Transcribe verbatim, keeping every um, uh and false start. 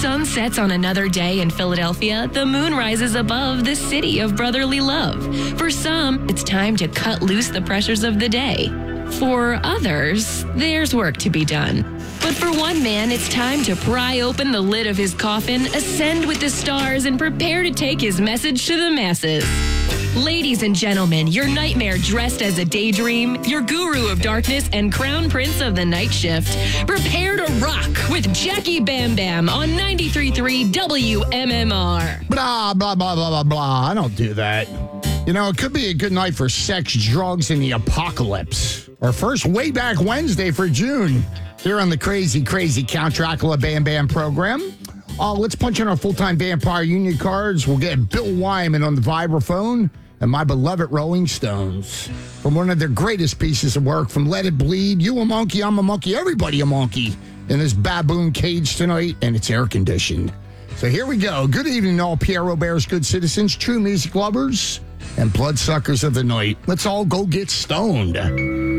sun sets on another day in Philadelphia, the moon rises above the city of brotherly love. For some, it's time to cut loose the pressures of the day. For others, there's work to be done. But for one man, it's time to pry open the lid of his coffin, ascend with the stars, and prepare to take his message to the masses. Ladies and gentlemen, your nightmare dressed as a daydream, your guru of darkness and crown prince of the night shift. Prepare to rock with Jackie Bam Bam on ninety-three point three W M M R. Blah, blah, blah, blah, blah, blah. I don't do that. You know, it could be a good night for sex, drugs, and the apocalypse. Our first way back Wednesday for June here on the crazy, crazy Count Dracula Bam Bam program. Uh, let's punch in our full-time Vampire Union cards. We'll get Bill Wyman on the vibraphone and my beloved Rolling Stones from one of their greatest pieces of work, from Let It Bleed. You a monkey, I'm a monkey, everybody a monkey in this baboon cage tonight, and it's air-conditioned. So here we go. Good evening, all Pierre Robert's good citizens, true music lovers, and bloodsuckers of the night. Let's all go get stoned.